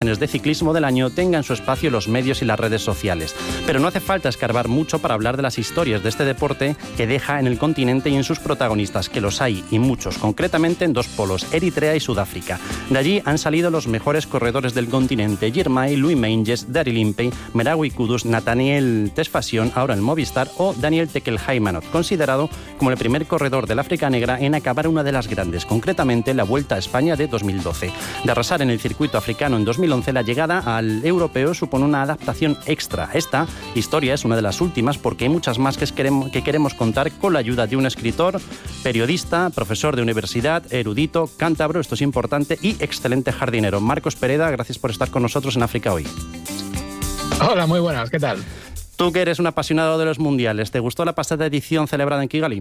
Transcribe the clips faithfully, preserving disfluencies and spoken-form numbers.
imágenes de ciclismo del año tengan su espacio en los medios y las redes sociales. Pero no hace falta escarbar mucho para hablar de las historias de este deporte que deja en el continente y en sus protagonistas, que los hay y muchos, concretamente en dos polos, Eritrea y Sudáfrica. De allí han salido los mejores corredores del continente: Girmay, Louis Meintjes, Daryl Impey, Merawi Kudus, Nathaniel Tesfazion, ahora en Movistar, o Daniel Tekel-Haymanot, considerado como el primer corredor del África Negra en acabar una de las grandes, concretamente la Vuelta a España de dos mil doce. De arrasar en el circuito africano en dos mil once, la llegada al europeo supone una adaptación extra. Esta historia es una de las últimas porque hay muchas más que queremos, que queremos contar con la ayuda de un escritor, periodista, profesor de universidad, erudito, cántabro, esto es importante, y excelente jardinero. Marcos Pereda, gracias por estar con nosotros en África Hoy. Hola, muy buenas, ¿qué tal? Tú que eres un apasionado de los mundiales, ¿te gustó la pasada edición celebrada en Kigali?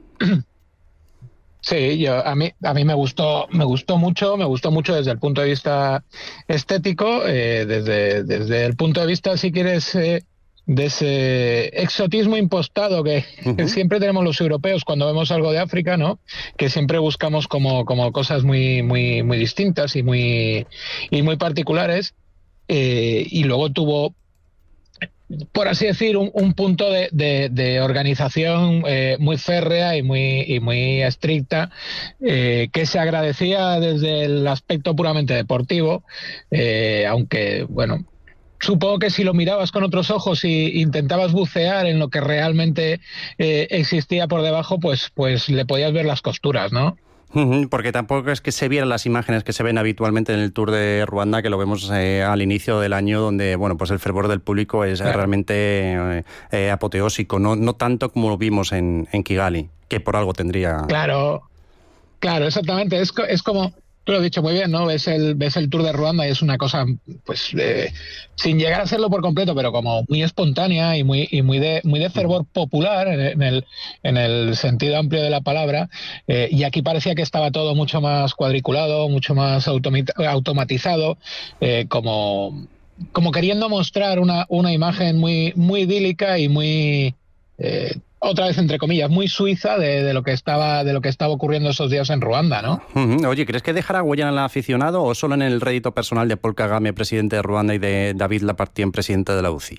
Sí, yo a mí a mí me gustó me gustó mucho, me gustó mucho desde el punto de vista estético, eh, desde desde el punto de vista, si quieres, eh, de ese exotismo impostado que, uh-huh. que siempre tenemos los europeos cuando vemos algo de África, ¿no? Que siempre buscamos como como cosas muy muy muy distintas y muy y muy particulares, eh, y luego tuvo, por así decir, un, un punto de, de, de organización eh, muy férrea y muy, y muy estricta, eh, que se agradecía desde el aspecto puramente deportivo, eh, aunque, bueno, supongo que si lo mirabas con otros ojos y intentabas bucear en lo que realmente eh, existía por debajo, pues, pues le podías ver las costuras, ¿no? Porque tampoco es que se vieran las imágenes que se ven habitualmente en el Tour de Ruanda, que lo vemos eh, al inicio del año, donde bueno, pues el fervor del público es claro. realmente eh, eh, apoteósico, no, no tanto como lo vimos en, en Kigali, que por algo tendría... Claro, claro, exactamente, es, es como... Tú lo has dicho muy bien, ¿no? Ves el, ves el Tour de Ruanda y es una cosa, pues, eh, sin llegar a serlo por completo, pero como muy espontánea y muy y muy de muy de fervor popular en el en el sentido amplio de la palabra. Eh, y aquí parecía que estaba todo mucho más cuadriculado, mucho más automatizado, eh, como como queriendo mostrar una una imagen muy muy idílica y muy eh, otra vez entre comillas, muy suiza de, de lo que estaba de lo que estaba ocurriendo esos días en Ruanda, ¿no? Oye, ¿crees que dejará huella en el aficionado o solo en el rédito personal de Paul Kagame, presidente de Ruanda, y de David Lapartien, presidente de la U C I?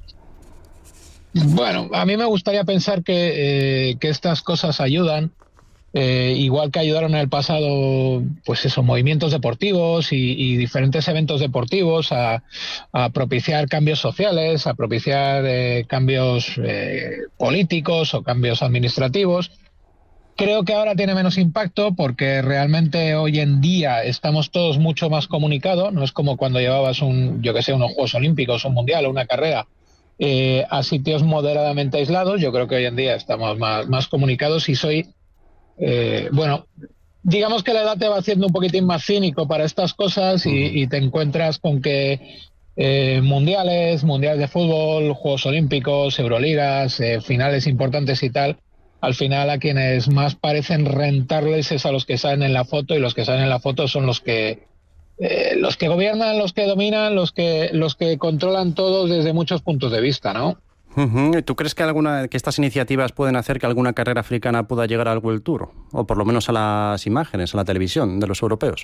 Bueno, a mí me gustaría pensar que, eh, que estas cosas ayudan, eh, igual que ayudaron en el pasado, pues esos movimientos deportivos y, y diferentes eventos deportivos a, a propiciar cambios sociales, a propiciar eh, cambios eh, políticos o cambios administrativos. Creo que ahora tiene menos impacto porque realmente hoy en día estamos todos mucho más comunicados. No es como cuando llevabas un, yo que sé, unos Juegos Olímpicos, un Mundial o una carrera eh, a sitios moderadamente aislados. Yo creo que hoy en día estamos más, más comunicados y soy... Eh, bueno, digamos que la edad te va haciendo un poquitín más cínico para estas cosas y, y te encuentras con que eh, mundiales, mundiales de fútbol, Juegos Olímpicos, Euroligas, eh, finales importantes y tal, al final a quienes más parecen rentarles es a los que salen en la foto, y los que salen en la foto son los que eh, los que gobiernan, los que dominan, los que los que controlan todos desde muchos puntos de vista, ¿no? Uh-huh. ¿Tú crees que alguna que estas iniciativas pueden hacer que alguna carrera africana pueda llegar al World Tour? O por lo menos a las imágenes, a la televisión de los europeos.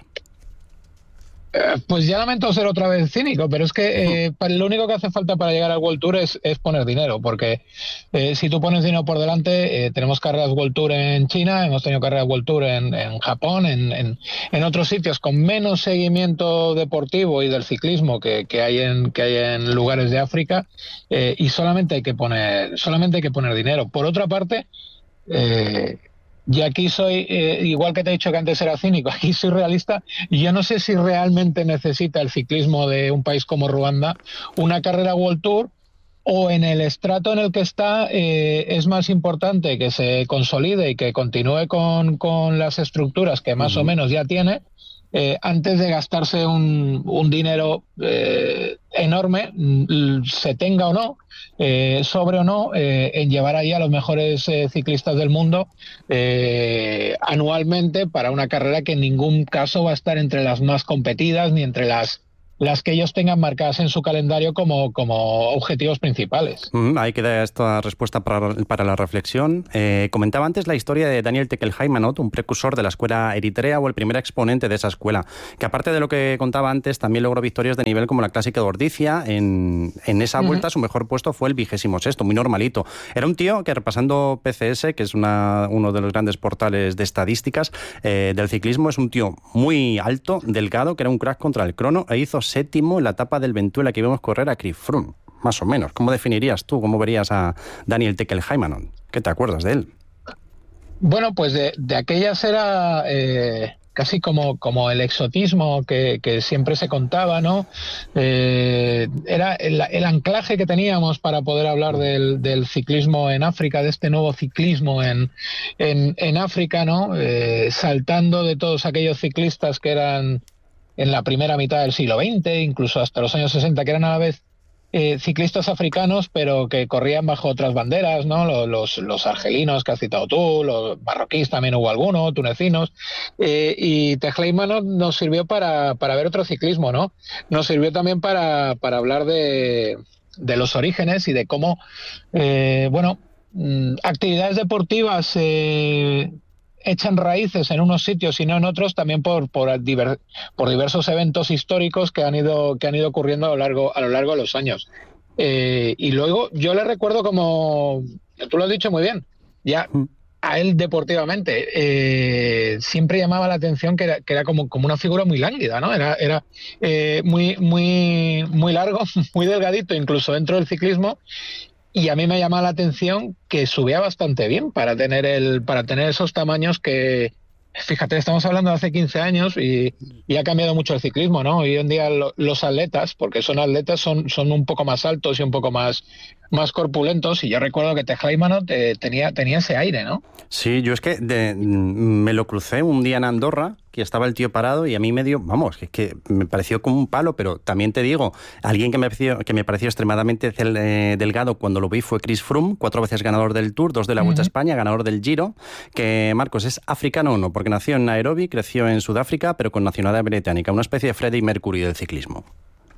Eh, pues ya lamento ser otra vez cínico, pero es que eh, lo único que hace falta para llegar al World Tour es, es poner dinero, porque eh, si tú pones dinero por delante, eh, tenemos carreras World Tour en China, hemos tenido carreras World Tour en, en Japón, en, en, en otros sitios con menos seguimiento deportivo y del ciclismo que, que hay en que hay en lugares de África, eh, y solamente hay que poner solamente hay que poner dinero. Por otra parte, eh, y aquí soy, eh, igual que te he dicho que antes era cínico, aquí soy realista, y yo no sé si realmente necesita el ciclismo de un país como Ruanda una carrera World Tour, o en el estrato en el que está eh, es más importante que se consolide y que continúe con, con las estructuras que más uh-huh. o menos ya tiene, eh, antes de gastarse un, un dinero eh, enorme, se tenga o no, eh, sobre o no, eh, en llevar ahí a los mejores eh, ciclistas del mundo eh, anualmente para una carrera que en ningún caso va a estar entre las más competidas ni entre las las que ellos tengan marcadas en su calendario como, como objetivos principales. Mm, ahí queda esta respuesta para, para la reflexión. Eh, comentaba antes la historia de Daniel Tekel Haymanot, un precursor de la escuela eritrea o el primer exponente de esa escuela, que aparte de lo que contaba antes, también logró victorias de nivel como la clásica de Ordizia. En, en esa uh-huh. vuelta su mejor puesto fue el vigésimo sexto, muy normalito. Era un tío que, repasando P C S, que es una, uno de los grandes portales de estadísticas eh, del ciclismo, es un tío muy alto, delgado, que era un crack contra el crono, e hizo séptimo en la etapa del Ventuela que vimos correr a Chris Froome, más o menos. ¿Cómo definirías tú, cómo verías a Daniel Tekel Haymanot? ¿Qué te acuerdas de él? Bueno, pues de, de aquellas era eh, casi como, como el exotismo que, que siempre se contaba, ¿no? Eh, era el, el anclaje que teníamos para poder hablar del, del ciclismo en África, de este nuevo ciclismo en, en, en África, ¿no? Eh, saltando de todos aquellos ciclistas que eran en la primera mitad del siglo veinte, incluso hasta los años sesenta, que eran a la vez eh, ciclistas africanos, pero que corrían bajo otras banderas, ¿no? Los, los, los argelinos que has citado tú, los marroquíes también hubo algunos, tunecinos, eh, y Tekel Haymanot nos sirvió para, para ver otro ciclismo, ¿no? Nos sirvió también para, para hablar de, de los orígenes y de cómo, eh, bueno, actividades deportivas eh, echan raíces en unos sitios y no en otros, también por por, diver, por diversos eventos históricos que han ido que han ido ocurriendo a lo largo a lo largo de los años. Eh, y luego yo le recuerdo, como tú lo has dicho muy bien, ya a él deportivamente eh, siempre llamaba la atención que era, que era como, como una figura muy lánguida, ¿no? Era era eh, muy muy muy largo, muy delgadito, incluso dentro del ciclismo. Y a mí me llama la atención que subía bastante bien para tener el para tener esos tamaños que, fíjate, estamos hablando de hace quince años y, y ha cambiado mucho el ciclismo, ¿no? Hoy en día lo, los atletas, porque son atletas, son, son un poco más altos y un poco más, más corpulentos, y yo recuerdo que Tekel Haymanot eh, tenía, tenía ese aire, ¿no? Sí, yo es que de, me lo crucé un día en Andorra, que estaba el tío parado y a mí me dio, vamos, que, que me pareció como un palo, pero también te digo, alguien que me pareció, que me pareció extremadamente cel, eh, delgado cuando lo vi fue Chris Froome, cuatro veces ganador del Tour, dos de la Vuelta uh-huh. a España, ganador del Giro, que, Marcos, es africano o no, porque nació en Nairobi, creció en Sudáfrica, pero con nacionalidad británica, una especie de Freddie Mercury del ciclismo.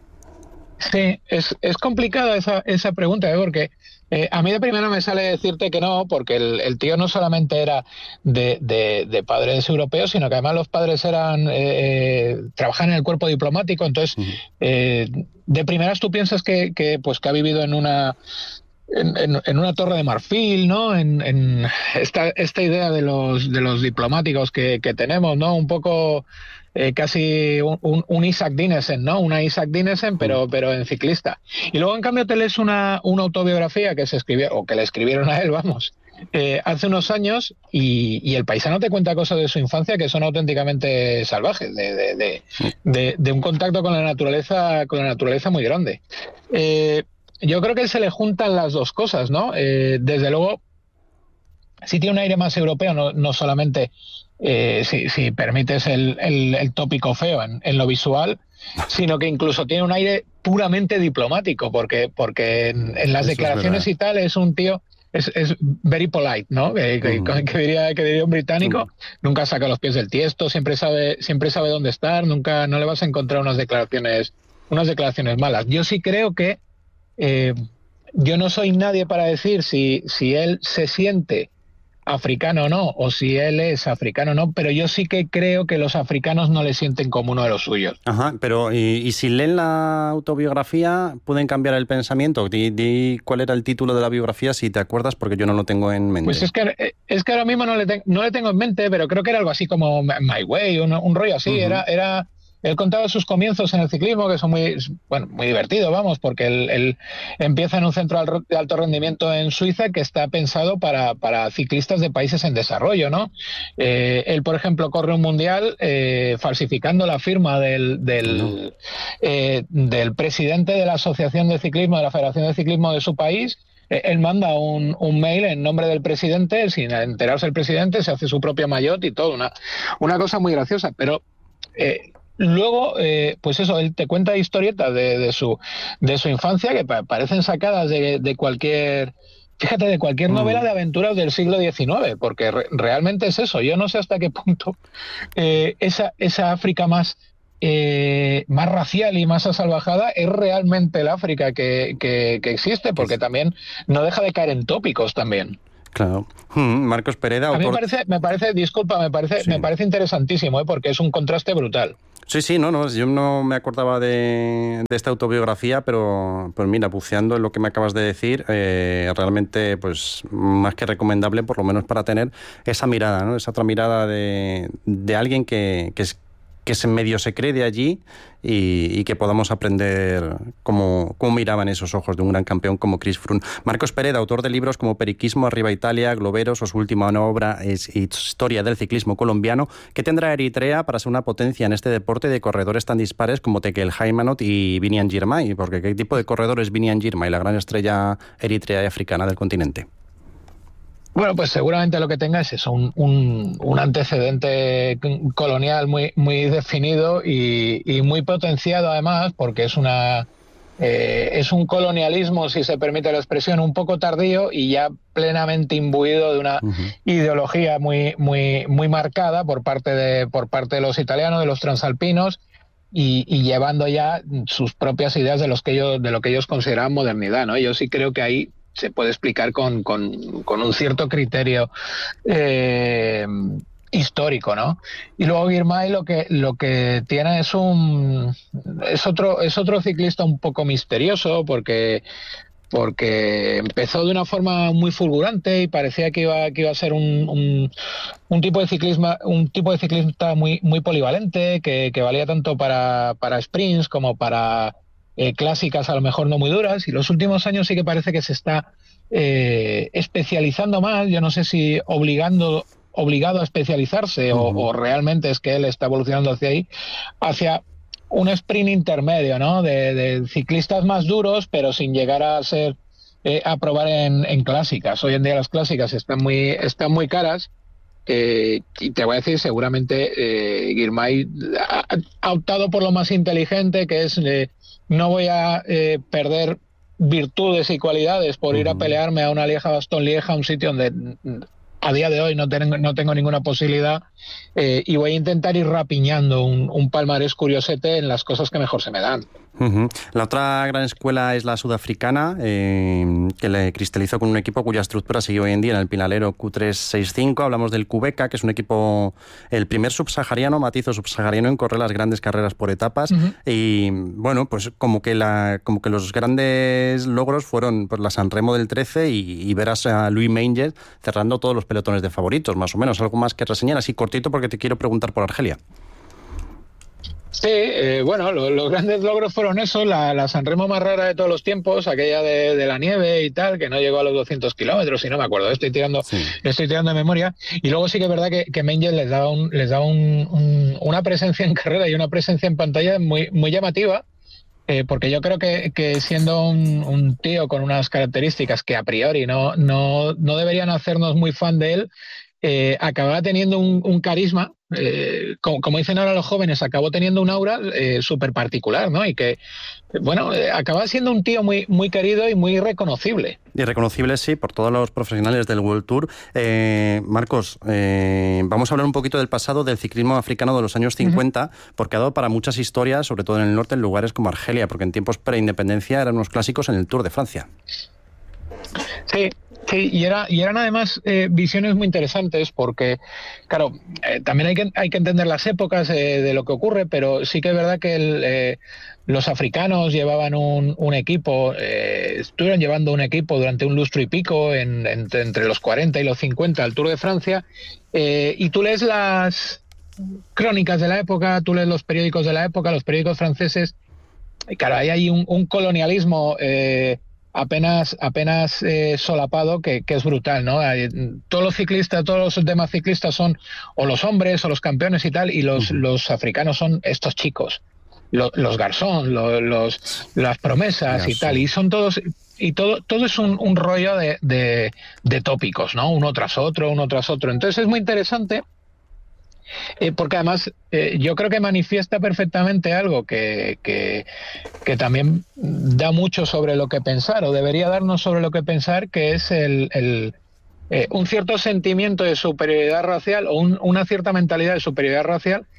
Sí, es, es complicada esa, esa pregunta, ¿eh? Porque eh, a mí de primero me sale decirte que no, porque el, el tío no solamente era de, de, de padres europeos, sino que además los padres eran eh, trabajaban en el cuerpo diplomático, entonces uh-huh. eh, de primeras tú piensas que, que, pues, que ha vivido en una... En, en, en una torre de marfil, ¿no? En, en esta, esta idea de los, de los diplomáticos que, que tenemos, ¿no? Un poco... Eh, casi un, un Isaac Dinesen, ¿no? Una Isaac Dinesen, pero, pero en ciclista. Y luego, en cambio, te lees una, una autobiografía que se escribió, o que le escribieron a él, vamos, eh, hace unos años, y, y el paisano te cuenta cosas de su infancia que son auténticamente salvajes, de, de, de, de, de un contacto con la naturaleza, con la naturaleza muy grande. Eh, yo creo que se le juntan las dos cosas, ¿no? Eh, desde luego, sí tiene un aire más europeo, no, no solamente... Eh, si, si permites el, el, el tópico feo en, en lo visual, sino que incluso tiene un aire puramente diplomático, porque, porque en, en las Eso declaraciones y tal es un tío, es, es very polite, ¿no? Que, que, mm. que, diría, que diría un británico, mm. nunca saca los pies del tiesto, siempre sabe, siempre sabe dónde estar, nunca, no le vas a encontrar unas declaraciones, unas declaraciones malas. Yo sí creo que eh, yo no soy nadie para decir si, si él se siente africano o no, o si él es africano o no, pero yo sí que creo que los africanos no le sienten como uno de los suyos. Ajá, pero ¿y, y si leen la autobiografía pueden cambiar el pensamiento? Di, di cuál era el título de la biografía, si te acuerdas, porque yo no lo tengo en mente. Pues es que, es que ahora mismo no le, te, no le tengo en mente, pero creo que era algo así como My Way, un, un rollo así, uh-huh. era... era Él contaba sus comienzos en el ciclismo, que son muy, bueno, muy divertidos, vamos, porque él, él empieza en un centro de alto rendimiento en Suiza que está pensado para, para ciclistas de países en desarrollo, ¿no? Eh, él, por ejemplo, corre un mundial eh, falsificando la firma del, del, no. eh, del presidente de la Asociación de Ciclismo, de la Federación de Ciclismo de su país. Él manda un, un mail en nombre del presidente, sin enterarse el presidente, se hace su propio maillot y todo, una, una cosa muy graciosa, pero... Eh, Luego, eh, pues eso, él te cuenta historietas de, de su de su infancia que pa- parecen sacadas de, de cualquier, fíjate, de cualquier novela de aventuras del siglo diecinueve, porque re- realmente es eso. Yo no sé hasta qué punto eh, esa esa África más eh, más racial y más asalvajada es realmente el África que, que, que existe, porque también no deja de caer en tópicos también. Claro. Marcos Pereda, autor... A mí me parece, me parece disculpa, me parece, sí. me parece interesantísimo, ¿eh? Porque es un contraste brutal. Sí, sí, no, no, yo no me acordaba de, de esta autobiografía, pero pues mira, buceando en lo que me acabas de decir, eh, realmente pues más que recomendable, por lo menos para tener esa mirada, ¿no? Esa otra mirada de, de alguien que, que es que se medio se cree de allí y, y que podamos aprender cómo, cómo miraban esos ojos de un gran campeón como Chris Froome. Marcos Pereda, autor de libros como Periquismo, Arriba Italia, Globeros, o su última obra es Historia del ciclismo colombiano. ¿Qué tendrá Eritrea para ser una potencia en este deporte de corredores tan dispares como Tekel Haymanot y Biniam Girmay? Porque ¿qué tipo de corredor es Biniam Girmay, la gran estrella eritrea y africana del continente? Bueno, pues seguramente lo que tenga es eso, un, un, un antecedente colonial muy, muy definido y, y muy potenciado además, porque es una eh, es un colonialismo, si se permite la expresión, un poco tardío y ya plenamente imbuido de una uh-huh. ideología muy, muy, muy marcada por parte de, por parte de los italianos, de los transalpinos, y, y llevando ya sus propias ideas de los que ellos, de lo que ellos consideraban modernidad, ¿no? Yo sí creo que ahí se puede explicar con, con, con un cierto criterio eh, histórico, ¿no? Y luego Girmay lo que lo que tiene es un es otro es otro ciclista un poco misterioso porque porque empezó de una forma muy fulgurante y parecía que iba que iba a ser un, un, un tipo de ciclismo un tipo de ciclista muy muy polivalente que, que valía tanto para para sprints como para Eh, clásicas a lo mejor no muy duras, y los últimos años sí que parece que se está eh, especializando más. Yo no sé si obligando obligado a especializarse uh-huh. o, o realmente es que él está evolucionando hacia ahí, hacia un sprint intermedio, ¿no? De, de ciclistas más duros, pero sin llegar a ser eh, a probar en, en clásicas. Hoy en día las clásicas están muy están muy caras. Eh, y te voy a decir, seguramente eh, Girmay ha, ha optado por lo más inteligente, que es eh, no voy a eh, perder virtudes y cualidades por uh-huh. ir a pelearme a una Lieja-Bastogne-Lieja, un sitio donde a día de hoy no tengo, no tengo ninguna posibilidad, eh, y voy a intentar ir rapiñando un, un palmarés curiosete en las cosas que mejor se me dan. Uh-huh. La otra gran escuela es la sudafricana, eh, que le cristalizó con un equipo cuya estructura sigue hoy en día en el Pinalero Q tres sesenta y cinco. Hablamos del Qhubeka, que es un equipo, el primer subsahariano, matizo subsahariano, en correr las grandes carreras por etapas. Uh-huh. Y bueno, pues como que la como que los grandes logros fueron pues, la Sanremo del trece y, y verás a Louis Meintjes cerrando todos los pelotones de favoritos, más o menos. Algo más que reseñar, así cortito, porque te quiero preguntar por Argelia. Sí, eh, bueno, lo, los grandes logros fueron eso, la, la Sanremo más rara de todos los tiempos, aquella de, de la nieve y tal, que no llegó a los doscientos kilómetros, si no me acuerdo, estoy tirando sí. estoy tirando de memoria. Y luego sí que es verdad que, que Meintjes les daba, un, les daba un, un, una presencia en carrera y una presencia en pantalla muy, muy llamativa, eh, porque yo creo que, que siendo un, un tío con unas características que a priori no, no, no deberían hacernos muy fan de él, eh, acababa teniendo un, un carisma, eh, como, como dicen ahora los jóvenes, acabó teniendo un aura eh, súper particular, ¿no? Y que, bueno, eh, acaba siendo un tío muy, muy querido y muy reconocible. Y reconocible, sí, por todos los profesionales del World Tour. Eh, Marcos, eh, vamos a hablar un poquito del pasado del ciclismo africano de los años cincuenta, uh-huh. porque ha dado para muchas historias, sobre todo en el norte, en lugares como Argelia, porque en tiempos preindependencia eran unos clásicos en el Tour de Francia. Sí. Sí, y, era, y eran además eh, visiones muy interesantes porque, claro, eh, también hay que, hay que entender las épocas eh, de lo que ocurre, pero sí que es verdad que el, eh, los africanos llevaban un, un equipo, eh, estuvieron llevando un equipo durante un lustro y pico en, en, entre los cuarenta y los cincuenta al Tour de Francia, eh, y tú lees las crónicas de la época, tú lees los periódicos de la época, los periódicos franceses, y claro, ahí hay un, un colonialismo eh, apenas apenas eh, solapado que, que es brutal, ¿no? Hay, todos los ciclistas, todos los demás ciclistas son o los hombres o los campeones y tal, y los, uh-huh. los africanos son estos chicos, los, los garzón, los, los las promesas Garzón. y tal, y son todos y todo todo es un, un rollo de, de, de tópicos, ¿no? Uno tras otro, uno tras otro. Entonces es muy interesante. Eh, porque además eh, yo creo que manifiesta perfectamente algo que, que, que también da mucho sobre lo que pensar, o debería darnos sobre lo que pensar, que es el, el, eh, un cierto sentimiento de superioridad racial o un, una cierta mentalidad de superioridad racial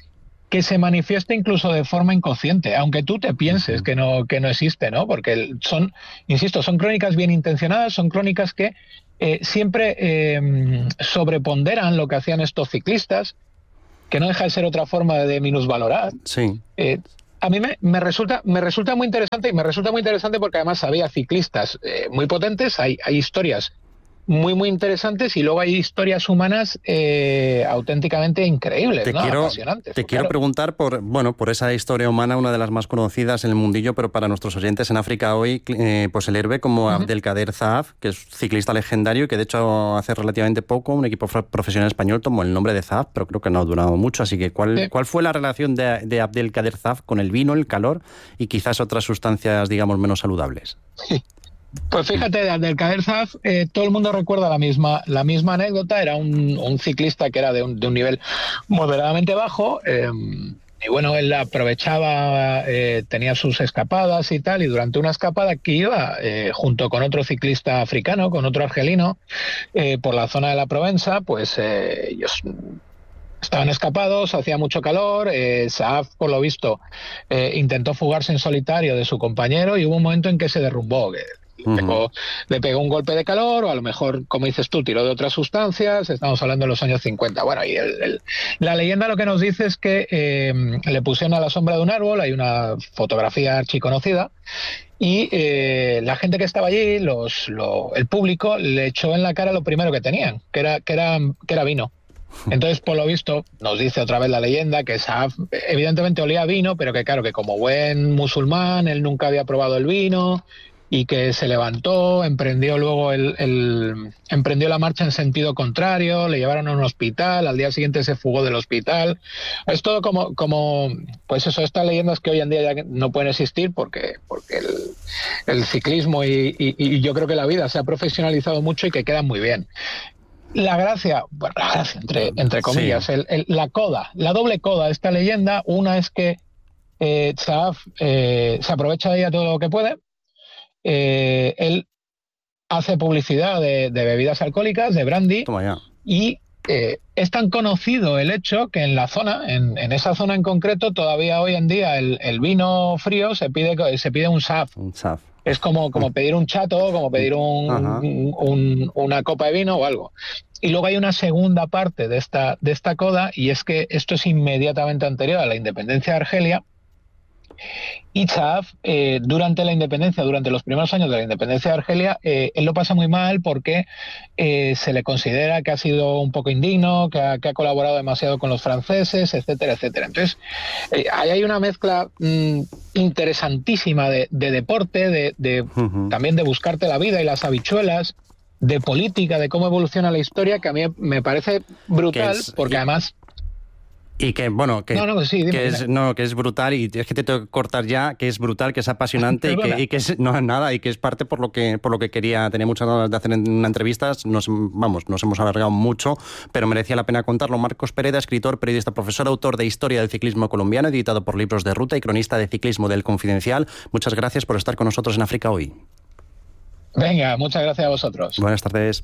que se manifiesta incluso de forma inconsciente, aunque tú te pienses que no, que no existe, ¿no? Porque son, insisto, son crónicas bien intencionadas, son crónicas que eh, siempre eh, sobreponderan lo que hacían estos ciclistas, que no deja de ser otra forma de minusvalorar. Sí. Eh, a mí me, me, resulta, me resulta muy interesante, y me resulta muy interesante porque además había ciclistas eh, muy potentes, hay, hay historias muy, muy interesantes, y luego hay historias humanas eh, auténticamente increíbles, te ¿no? quiero, Apasionantes. Te claro. quiero preguntar por, bueno, por esa historia humana, una de las más conocidas en el mundillo, pero para nuestros oyentes en África hoy, eh, pues el héroe como uh-huh. Abdelkader Zaaf, que es ciclista legendario y que de hecho hace relativamente poco un equipo profesional español tomó el nombre de Zaaf, pero creo que no ha durado mucho. Así que, ¿cuál, sí. ¿cuál fue la relación de, de Abdelkader Zaaf con el vino, el calor y quizás otras sustancias, digamos, menos saludables? Sí. Pues fíjate, de Abdelkader Zaaf, eh, todo el mundo recuerda la misma, la misma anécdota. Era un, un ciclista que era de un, de un nivel moderadamente bajo, eh, y bueno, él aprovechaba, eh, tenía sus escapadas y tal, y durante una escapada que iba eh, junto con otro ciclista africano, con otro argelino, eh, por la zona de la Provenza, pues eh, ellos estaban escapados, hacía mucho calor, eh, Zaaf, por lo visto, eh, intentó fugarse en solitario de su compañero, y hubo un momento en que se derrumbó, que Le pegó, le pegó un golpe de calor, o a lo mejor, como dices tú, tiró de otras sustancias. Estamos hablando de los años cincuenta. Bueno, y el, el, la leyenda lo que nos dice es que eh, le pusieron a la sombra de un árbol, hay una fotografía archiconocida, y eh, la gente que estaba allí, los, lo, el público, le echó en la cara lo primero que tenían, que era, que era, que era vino. Entonces, por lo visto, nos dice otra vez la leyenda que Zaaf evidentemente olía a vino, pero que claro, que como buen musulmán, él nunca había probado el vino, y que se levantó, emprendió luego el, el emprendió la marcha en sentido contrario, le llevaron a un hospital, al día siguiente se fugó del hospital. Es todo como, como pues eso, estas leyendas que hoy en día ya no pueden existir porque, porque el, el ciclismo y, y, y yo creo que la vida se ha profesionalizado mucho y que quedan muy bien. La gracia, bueno, la gracia entre, entre comillas, sí. el, el, la coda, la doble coda de esta leyenda, una es que eh, Zaaf eh, se aprovecha de ella todo lo que puede. Eh, él hace publicidad de, de bebidas alcohólicas, de brandy, y eh, es tan conocido el hecho que en la zona, en, en esa zona en concreto, todavía hoy en día el, el vino frío se pide, se pide un Zaaf. Un Zaaf. Es como, como pedir un chato, como pedir un, un, un, una copa de vino o algo. Y luego hay una segunda parte de esta, de esta coda, y es que esto es inmediatamente anterior a la independencia de Argelia. Y Zaaf, eh, durante la independencia, durante los primeros años de la independencia de Argelia, eh, él lo pasa muy mal porque eh, se le considera que ha sido un poco indigno, que ha, que ha colaborado demasiado con los franceses, etcétera, etcétera. Entonces, eh, ahí hay una mezcla mmm, interesantísima de, de deporte, de, de uh-huh. también de buscarte la vida y las habichuelas, de política, de cómo evoluciona la historia, que a mí me parece brutal, es, porque y... además... Y que, bueno, que, no, no, sí, dime, que, es, no, que es brutal, y es que te tengo que cortar ya, que es brutal, que es apasionante y que, y que es, no, nada, y que es parte por lo que por lo que quería, tenía muchas ganas de hacer en una entrevista. Nos, vamos, nos hemos alargado mucho, pero merecía la pena contarlo. Marcos Pereda, escritor, periodista, profesor, autor de Historia del Ciclismo Colombiano, editado por Libros de Ruta, y cronista de ciclismo del Confidencial. Muchas gracias por estar con nosotros en África Hoy. Venga, muchas gracias a vosotros. Buenas tardes.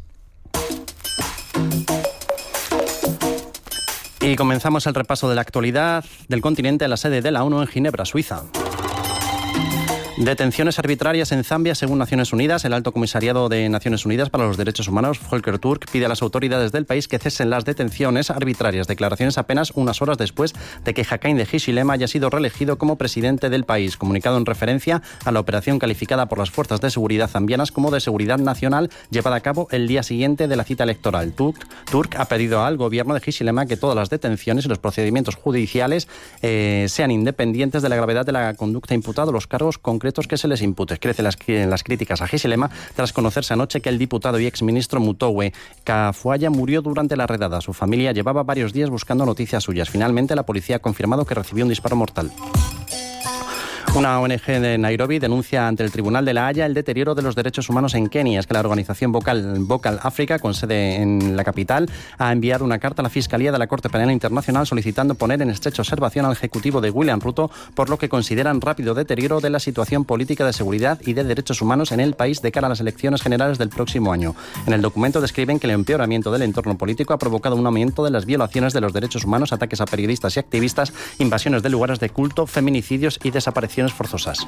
Y comenzamos el repaso de la actualidad del continente en la sede de la ONU en Ginebra, Suiza. Detenciones arbitrarias en Zambia, según Naciones Unidas. El Alto Comisariado de Naciones Unidas para los Derechos Humanos, Volker Turk, pide a las autoridades del país que cesen las detenciones arbitrarias. Declaraciones apenas unas horas después de que Hakainde Hichilema haya sido reelegido como presidente del país. Comunicado en referencia a la operación calificada por las fuerzas de seguridad zambianas como de seguridad nacional, llevada a cabo el día siguiente de la cita electoral. Turk, Turk ha pedido al gobierno de Hichilema que todas las detenciones y los procedimientos judiciales eh, sean independientes de la gravedad de la conducta imputada, los cargos concretos que se les impute. Crecen las, las críticas a Hichilema tras conocerse anoche que el diputado y exministro Mutowe Kafuaya murió durante la redada. Su familia llevaba varios días buscando noticias suyas. Finalmente, la policía ha confirmado que recibió un disparo mortal. Una O N Ge de Nairobi denuncia ante el Tribunal de la Haya el deterioro de los derechos humanos en Kenia. Es que la organización Vocal, Vocal Africa, con sede en la capital, ha enviado una carta a la Fiscalía de la Corte Penal Internacional solicitando poner en estrecha observación al ejecutivo de William Ruto por lo que consideran rápido deterioro de la situación política, de seguridad y de derechos humanos en el país de cara a las elecciones generales del próximo año. En el documento describen que el empeoramiento del entorno político ha provocado un aumento de las violaciones de los derechos humanos, ataques a periodistas y activistas, invasiones de lugares de culto, feminicidios y desapariciones forzosas.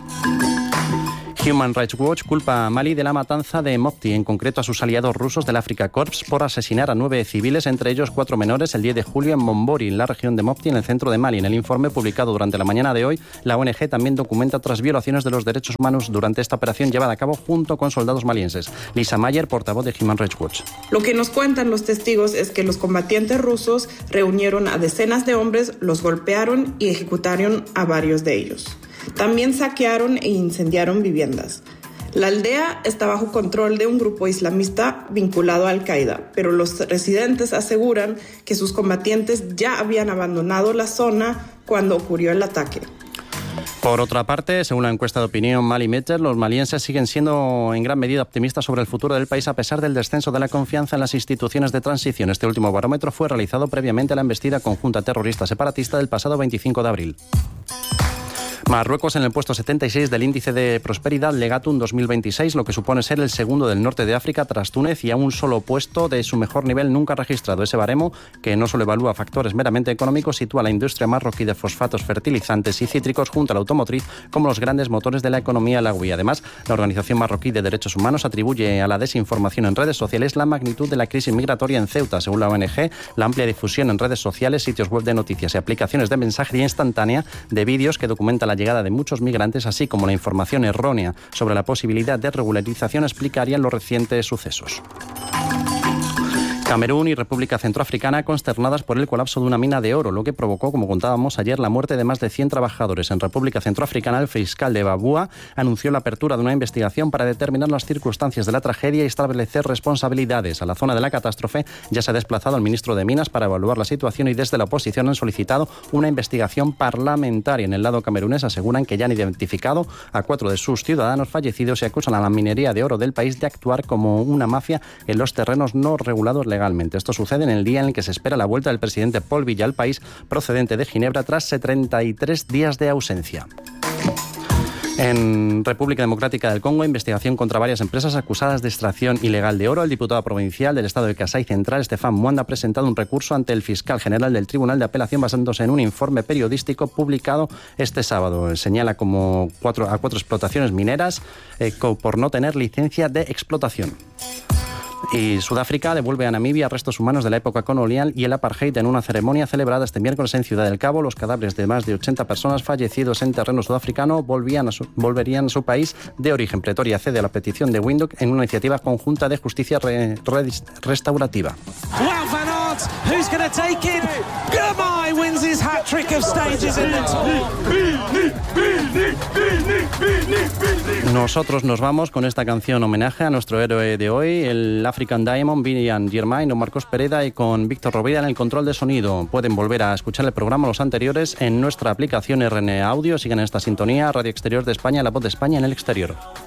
Human Rights Watch culpa a Mali de la matanza de Mopti, en concreto a sus aliados rusos del Africa Corps, por asesinar a nueve civiles, entre ellos cuatro menores, el diez de julio en Mombori, en la región de Mopti, en el centro de Mali. En el informe publicado durante la mañana de hoy, la O N Ge también documenta otras violaciones de los derechos humanos durante esta operación llevada a cabo junto con soldados malienses. Lisa Mayer, portavoz de Human Rights Watch. Lo que nos cuentan los testigos es que los combatientes rusos reunieron a decenas de hombres, los golpearon y ejecutaron a varios de ellos. También saquearon e incendiaron viviendas. La aldea está bajo control de un grupo islamista vinculado a Al-Qaeda, pero los residentes aseguran que sus combatientes ya habían abandonado la zona cuando ocurrió el ataque. Por otra parte, según la encuesta de opinión Malimeter, los malienses siguen siendo en gran medida optimistas sobre el futuro del país a pesar del descenso de la confianza en las instituciones de transición. Este último barómetro fue realizado previamente a la embestida conjunta terrorista separatista del pasado veinticinco de abril. Marruecos en el puesto setenta y seis del índice de prosperidad Legatum dos mil veintiséis, lo que supone ser el segundo del norte de África tras Túnez y a un solo puesto de su mejor nivel nunca registrado. Ese baremo, que no solo evalúa factores meramente económicos, sitúa a la industria marroquí de fosfatos, fertilizantes y cítricos junto a la automotriz como los grandes motores de la economía alauí. Además, la Organización Marroquí de Derechos Humanos atribuye a la desinformación en redes sociales la magnitud de la crisis migratoria en Ceuta. Según la O N Ge, la amplia difusión en redes sociales, sitios web de noticias y aplicaciones de mensajería instantánea de vídeos que documentan la llegada de muchos migrantes, así como la información errónea sobre la posibilidad de regularización, explicarían los recientes sucesos. Camerún y República Centroafricana consternadas por el colapso de una mina de oro, lo que provocó, como contábamos ayer, la muerte de más de cien trabajadores. En República Centroafricana, el fiscal de Babúa anunció la apertura de una investigación para determinar las circunstancias de la tragedia y establecer responsabilidades. A la zona de la catástrofe ya se ha desplazado el ministro de Minas para evaluar la situación y desde la oposición han solicitado una investigación parlamentaria. En el lado camerunés aseguran que ya han identificado a cuatro de sus ciudadanos fallecidos y acusan a la minería de oro del país de actuar como una mafia en los terrenos no regulados legalmente. Legalmente. Esto sucede en el día en el que se espera la vuelta del presidente Paul Biya al país procedente de Ginebra tras setenta y tres días de ausencia. En República Democrática del Congo, investigación contra varias empresas acusadas de extracción ilegal de oro. El diputado provincial del estado de Kasai Central, Estefan Mwanda, ha presentado un recurso ante el fiscal general del Tribunal de Apelación basándose en un informe periodístico publicado este sábado. Señala como cuatro, a cuatro explotaciones mineras eh, por no tener licencia de explotación. Y Sudáfrica devuelve a Namibia restos humanos de la época colonial y el apartheid en una ceremonia celebrada este miércoles en Ciudad del Cabo. Los cadáveres de más de ochenta personas fallecidos en terreno sudafricano volvían a su, volverían a su país de origen. Pretoria cede a la petición de Windhoek en una iniciativa conjunta de justicia re, re, restaurativa. Wow, Van Aert, who's going to take it? Gurmai wins his hat-trick of stages in the tour. Nosotros nos vamos con esta canción homenaje a nuestro héroe de hoy, el African Diamond, Vivian Girmay, don Marcos Pereda y con Víctor Rovira en el control de sonido. Pueden volver a escuchar el programa los anteriores en nuestra aplicación R N Audio. Sigan en esta sintonía, Radio Exterior de España, la voz de España en el exterior.